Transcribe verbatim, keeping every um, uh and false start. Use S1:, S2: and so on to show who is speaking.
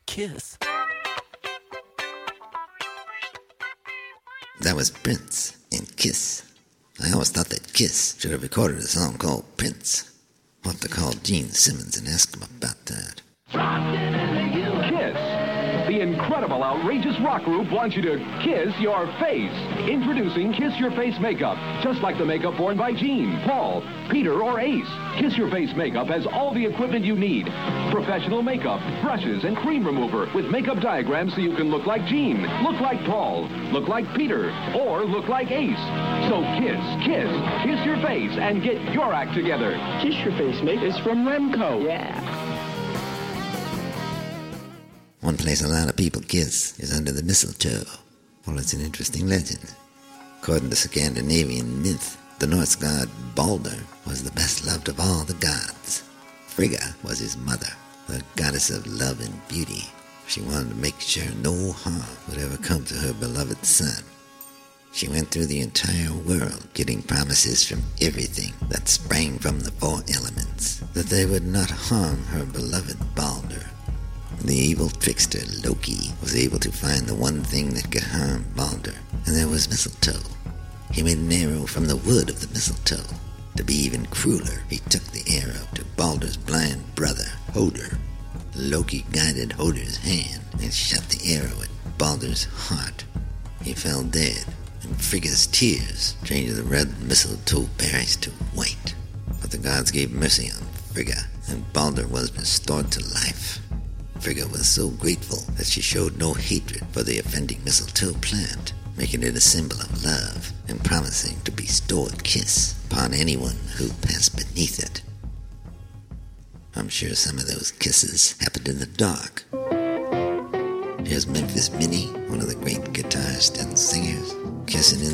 S1: Kiss.
S2: That was Prince and Kiss. I always thought that Kiss should have recorded a song called Prince. We'll have to call Gene Simmons and ask him about that.
S3: Kiss. The incredible, outrageous rock group wants you to kiss your face. Introducing Kiss Your Face Makeup. Just like the makeup worn by Gene, Paul, Peter, or Ace. Kiss Your Face Makeup has all the equipment you need. Professional makeup, brushes, and cream remover with makeup diagrams so you can look like Gene, look like Paul, look like Peter, or look like Ace. So kiss, kiss, kiss your face and get your act together.
S4: Kiss Your Face Makeup is from Remco.
S5: Yeah.
S2: One place a lot of people kiss is under the mistletoe. Well, it's an interesting legend. According to Scandinavian myth, the Norse god Balder was the best loved of all the gods. Frigga was his mother, the goddess of love and beauty. She wanted to make sure no harm would ever come to her beloved son. She went through the entire world getting promises from everything that sprang from the four elements that they would not harm her beloved Balder. The evil trickster Loki was able to find the one thing that could harm Balder, and that was mistletoe. He made an arrow from the wood of the mistletoe. To be even crueler, he took the arrow to Balder's blind brother, Hoder. Loki guided Hoder's hand and shot the arrow at Balder's heart. He fell dead, and Frigga's tears changed the red mistletoe berries to white. But the gods gave mercy on Frigga, and Balder was restored to life. Frigga was so grateful that she showed no hatred for the offending mistletoe plant, making it a symbol of love and promising to bestow a kiss upon anyone who passed beneath it. I'm sure some of those kisses happened in the dark. Here's Memphis Minnie, one of the great guitarists and singers, kissing in